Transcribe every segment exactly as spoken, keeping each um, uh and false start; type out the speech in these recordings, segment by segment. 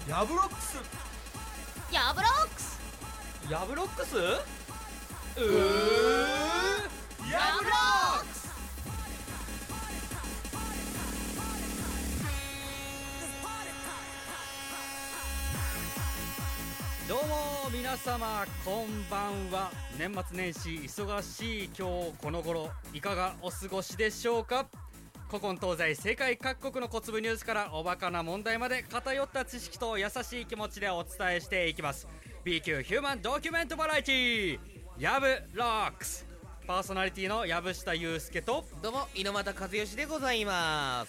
ヤブロックスヤブロックスヤブロックスうーヤブロックス。 どうも皆様こんばんは。年末年始忙しい今日この頃いかがお過ごしでしょうか。古今東西世界各国の小粒ニュースからおバカな問題まで偏った知識と優しい気持ちでお伝えしていきます。 B 級ヒューマンドキュメントバラエティヤブロックス、パーソナリティの藪下祐介と、 どうも猪俣和義でございます。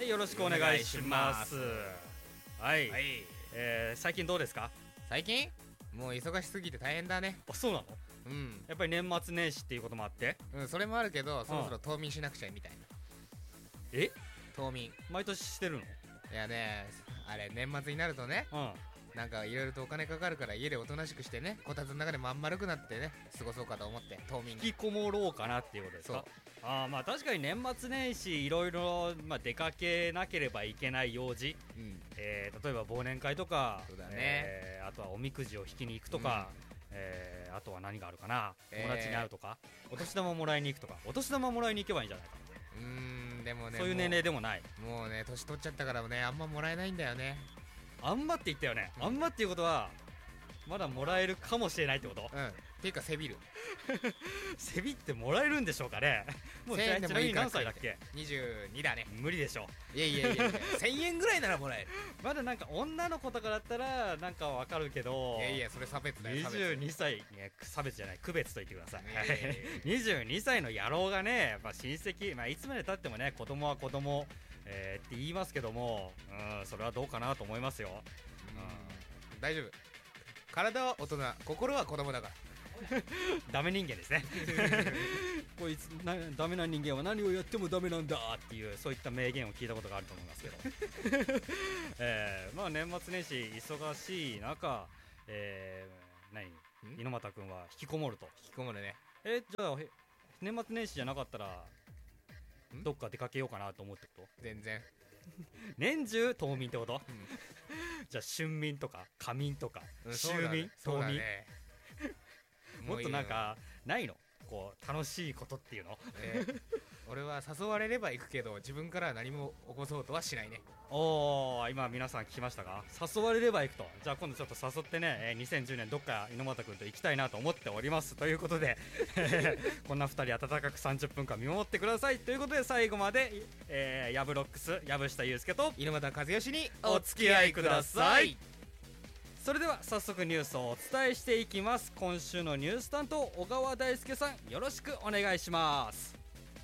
よろしくお願いします。 お願いしはい、 はい、 えー、最近どうですか。 最近もう忙しすぎて大変だね。 あ、そうなの。 うんやっぱり年末年始っていうこともあって、 うん、それもあるけどそろそろ冬眠しなくちゃみたいな。 え冬眠毎年してるの。 いやね、あれ年末になるとね、 うんなんかいろいろとお金かかるから家でおとなしくしてね、こたつの中でまん丸くなってね過ごそうかと思って冬眠引きこもろうかなっていうことですか。ああ、まあ確かに年末年始いろいろまあ出かけなければいけない用事、 うん、 えー、例えば忘年会とか、 そうだね、 えー、あとはおみくじを引きに行くとか、うん、えー、あとは何があるかな、友達に会うとか、えー、お年玉もらいに行くとか。お年玉もらいに行けばいいんじゃないか。 うーん、でもね、 そういう年齢でもない。 もうね年取っちゃったからね、あんまもらえないんだよね。 あんまって言ったよね、うん、あんまっていうことはまだもらえるかもしれないってこと。 うん、っていうかせびるせびってもらえるんでしょうかね。もうちなみに何歳だっけ。 にじゅうにだね。 無理でしょ。 いやいやいやいやせんえんぐらいならもらえる。 まだなんか女の子とかだったらなんかわかるけど、 いやいやそれ差別だよ。 にじゅうにさい、ね、差別じゃない区別と言ってください。 ね、 にじゅうにさいの野郎がね、まあ、親戚、まあ、いつまでたってもね子供は子供、えー、って言いますけども、うん、それはどうかなと思いますよ。 うん、大丈夫。体は大人、心は子供だからダメ人間ですねこいつなダメな人間は何をやってもダメなんだっていう、そういった名言を聞いたことがあると思いますけど、えー、まあ年末年始忙しい中、えー、何猪俣君は引きこもると。 引きこもるね。 えー、じゃあ年末年始じゃなかったらどっか出かけようかなと思ってこと。 全然年中冬眠ってこと、 うん、 じゃあ春眠とか夏眠とか、 うん、 秋眠、 冬眠、 ね、もっとなんかないのこう楽しいことっていうの、 えー、俺は誘われれば行くけど自分からは何も起こそうとはしないね。 おー、今皆さん聞きましたか。誘われれば行くと。じゃあ今度ちょっと誘ってね、えー、にせんじゅうねんどっか猪俣君と行きたいなと思っておりますということでこんなふたり温かくさんじゅっぷんかん見守ってくださいということで、最後まで、えー、ヤブロックス藪下祐介と猪俣和義にお付き合いください。それでは早速ニュースをお伝えしていきます。今週のニュース担当小川大輔さん、よろしくお願いします。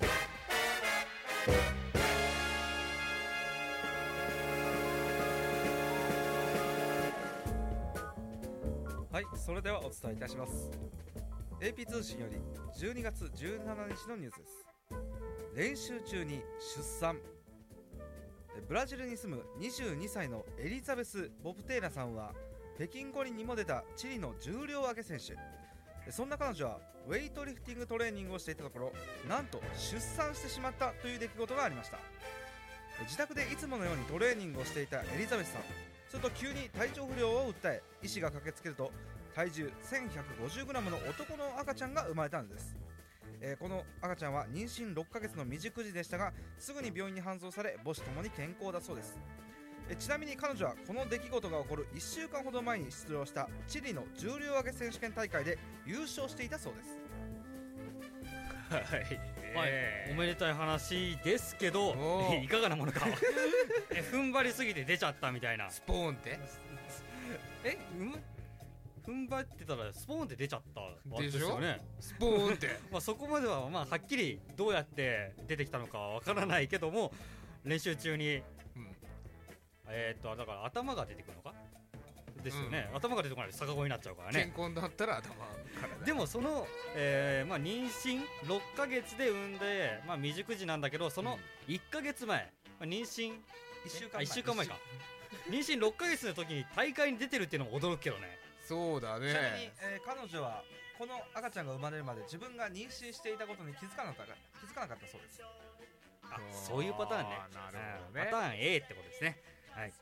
はい、それではお伝えいたします。 エーピー 通信よりじゅうにがつじゅうしちにちのニュースです。練習中に出産。ブラジルに住むにじゅうにさいのエリザベス・ボプテーラさんは北京五輪にも出たチリの重量挙げ選手。そんな彼女はウェイトリフティングトレーニングをしていたところ、なんと出産してしまったという出来事がありました。自宅でいつものようにトレーニングをしていたエリザベスさん、すると急に体調不良を訴え、医師が駆けつけると体重 せんひゃくごじゅうグラム の男の赤ちゃんが生まれたんです。えー、この赤ちゃんは妊娠ろっかげつの未熟児でしたが、すぐに病院に搬送され母子ともに健康だそうです。えちなみに彼女はこの出来事が起こるいっしゅうかんほど前に出場したチリの重量挙げ選手権大会で優勝していたそうです。 はい、えー、おめでたい話ですけどいかがなものかえ踏ん張りすぎて出ちゃったみたいな。 スポーンってえ、うん、踏ん張ってたらスポーンって出ちゃったわけですよね。 スポーンってまあそこまではまあはっきりどうやって出てきたのかはわからないけども、練習中に、うん、えー、っとだから頭が出てくるのかですよね、うん、頭が出てこないと逆子になっちゃうからね。 健康だったら頭からでもその、えーまあ、妊娠ろっかげつで産んで、まあ、未熟児なんだけど、そのいっかげつまえ、まあ、妊娠いっしゅうかんまえ、いっしゅうかんまえか妊娠ろっかげつの時に大会に出てるっていうのも驚くけどね。 そうだね。 ちなみに、えー、彼女はこの赤ちゃんが生まれるまで自分が妊娠していたことに気づかなかった気づかなかったそうです。 あ、そういうパターンね。 なるほどね。 パターン A ってことですね。はい。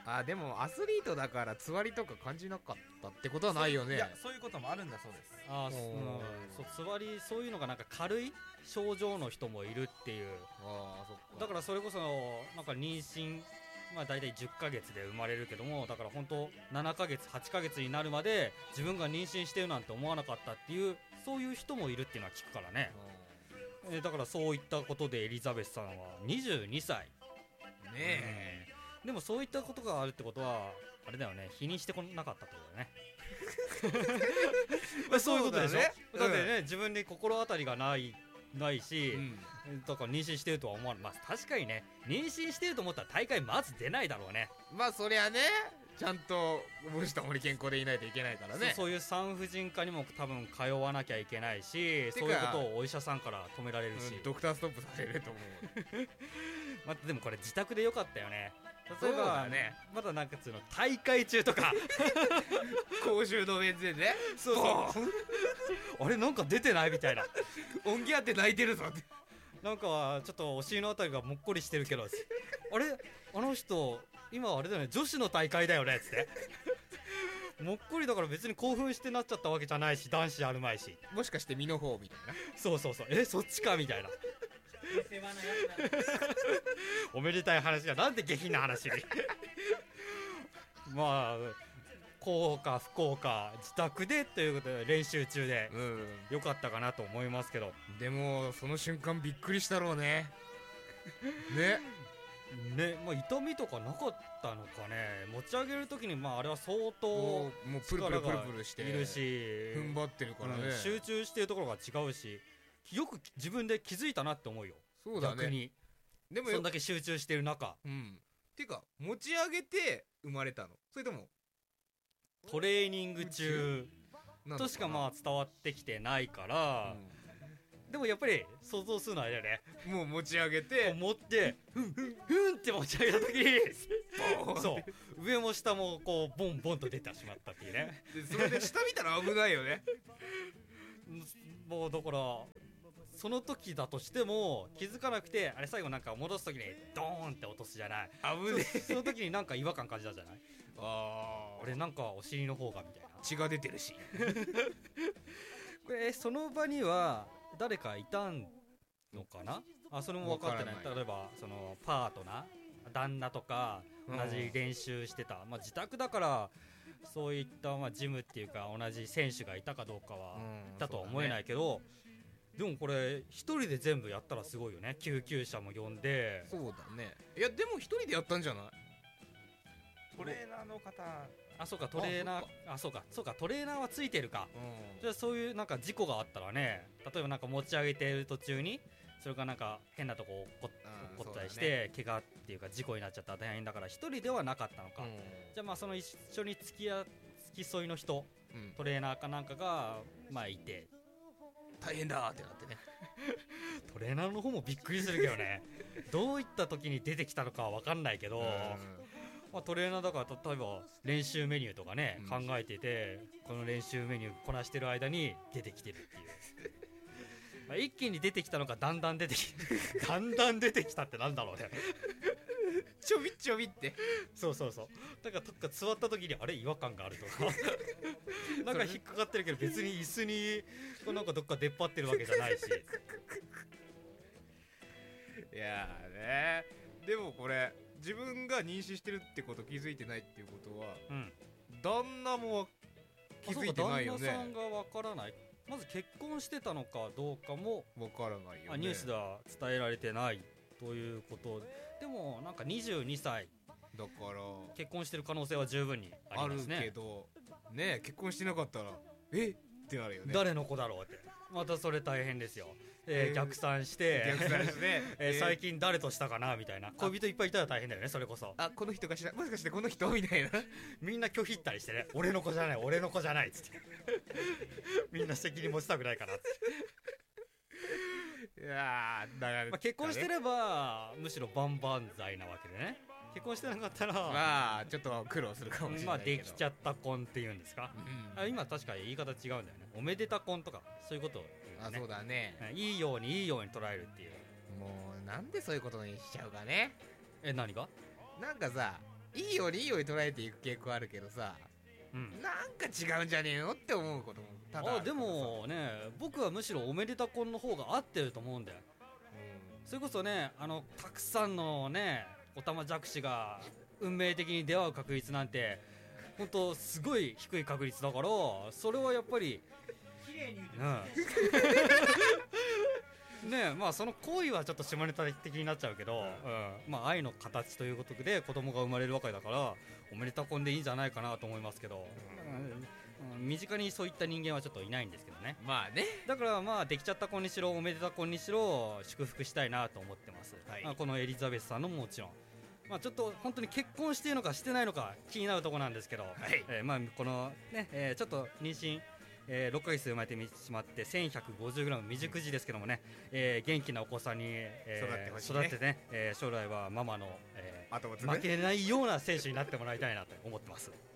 あでもアスリートだからつわりとか感じなかったってことはないよね。 いやそういうこともあるんだそうです。 あー、 おーうん、そうつわりそういうのがなんか軽い症状の人もいるっていう。 ああそっか。 だからそれこそなんか妊娠まあ大体じゅっかげつで生まれるけども、だから本当ななかげつはちかげつになるまで自分が妊娠してるなんて思わなかったっていうそういう人もいるっていうのは聞くからね。えーだからそういったことでエリザベスさんはにじゅうにさいねえ、 うんでもそういったことがあるってことはあれだよね、否認してこなかったってことだよねまあそういうことでしょ。 そうだねだってね、自分に心当たりがないないし、 うんだから妊娠してるとは思わない。まあ確かにね、妊娠してると思ったら大会まず出ないだろうね。 まあそりゃね、ちゃんと母子ともに健康でいないといけないからね。 そうそういう産婦人科にも多分通わなきゃいけないし、 かそういうことをお医者さんから止められるし、 うんドクターストップされると思うまあ、でもこれ自宅でよかったよね。例えそうばだね、 まだなんかつうの大会中とか公衆の面でね、 そうそうあれなんか出てないみたいな、 音源あって泣いてるぞって。 なんかちょっとお尻のあたりがもっこりしてるけどあれあの人今あれだよね、女子の大会だよねっつってもっこりだから別に興奮してなっちゃったわけじゃないし、男子あるまいし、 もしかして身の方みたいな。 そうそうそう、えそっちかみたいなおめでたい話がなんで下品な話にまあ幸か不幸か自宅でということで練習中でうんよかったかなと思いますけどでもその瞬間びっくりしたろうねねね、まあ、痛みとかなかったのかね。持ち上げるときにまああれは相当もうもうプルプルプル力がプルしているし、 踏ん張ってるからね、 うん集中してるところが違うし、よく自分で気づいたなって思うよ。 そうだね。 逆にでもよそんだけ集中してる中、 うんていうか持ち上げて生まれたの、それともトレーニング中なのとしかまあ伝わってきてないから、でもやっぱり想像するのはあれだよね、 うんもう持ち上げて持ってふんふんふんって持ち上げた時にそう上も下もこうボンボンと出てしまったっていうねでそれで下見たら危ないよねもうだからその時だとしても気づかなくて、あれ最後なんか戻す時にドーンって落とすじゃない、 危ねえその時になんか違和感感じたじゃない、 あ俺なんかお尻の方がみたいな。 血が出てるしこれその場には誰かいたのかな、あそれも分かってない。 わからない例えばそのパートナー旦那とか同じ練習してた、まあ、自宅だからそういったまあジムっていうか同じ選手がいたかどうかはうんだとは思えないけど、でもこれ一人で全部やったらすごいよね。救急車も呼んで、 そうだね。いやでも一人でやったんじゃない？ トレーナーの方、 あそうかトレーナーあそうかそうかトレーナーはついてるか。 うじゃあそういうなんか事故があったらね、例えばなんか持ち上げてる途中にそれがなんか変なとこ落っこうん落っこったりして、怪我っていうか事故になっちゃったら大変だから一人ではなかったのか、 んじゃあまあその一緒に付き合付き添いの人うんトレーナーかなんかがまあいて、 大変だーってなってね。 トレーナーの方もびっくりするけどねどういった時に出てきたのかは分かんないけど、まあ、トレーナーだから例えば練習メニューとかね、 うん考えててこの練習メニューこなしてる間に出てきてるっていうまあ一気に出てきたのかだんだん出てきだんだん出てきたってなんだろうねちょびちょびってそうそうそう、だからどっか座った時にあれ違和感があるとかなんか引っかかってるけど別に椅子にこうなんかどっか出っ張ってるわけじゃないしいやーね。でもこれ自分が妊娠してるってこと気づいてないっていうことはうん旦那も気づいてないよね。 あそうか旦那さんがわからない。まず結婚してたのかどうかもわからないよね。 あニュースでは伝えられてないということでもなんかにじゅうにさいだから結婚してる可能性は十分にああるりますね。 けどね、結婚してなかったらえってなるよね。 誰の子だろうってまたそれ大変ですよ、えーえー逆算して逆算してえーえー最近誰としたかなみたいな恋人いっぱいいたら大変だよね。それこそあこの人かしら、もしかしてこの人みたいなみんな拒否ったりしてね俺の子じゃない俺の子じゃないっつってみんな責任持ちたくないからっつっていやーだから、 まあ、結婚してればむしろ万々歳なわけでね。結婚してなかったら、 まあちょっと苦労するかもしれまあないけど、 できちゃった婚っていうんですか、 うんあ今確かに言い方違うんだよね。おめでた婚とかそういうことを言あうよね。 そうだね。 いいようにいいように捉えるっていう。 もうなんでそういうことにしちゃうかね。 え何がなんかさ、 いいようにいいように捉えていく傾向あるけどさ、 うん、 なんか違うんじゃねえのって思うこともただあるあでもね僕はむしろおめでた婚の方が合ってると思うんだよ。それこそねあのたくさんのねおたまじゃくしが運命的に出会う確率なんて本当すごい低い確率だから、それはやっぱり綺麗に言うねえまあその行為はちょっと下ネタ的になっちゃうけど、うんまあ愛の形ということで子供が生まれるわけだからおめでた婚でいいんじゃないかなと思いますけど、うんうん、身近にそういった人間はちょっといないんですけどね。 まあね、 だからまあできちゃった婚にしろおめでた婚にしろ祝福したいなと思ってます、 はいまあ、このエリザベスさんのももちろん、まあ、ちょっと本当に結婚しているのかしてないのか気になるところなんですけど、 はいえーまあこのね、えーちょっと妊娠えー、ろっかげつで生まれてしまって せんひゃくごじゅうグラム 未熟児ですけどもね、えー、元気なお子さんに、えー、 育ってほしいね育ってね、えー将来はママの、えー後を継ぐ負けないような選手になってもらいたいなと思ってます。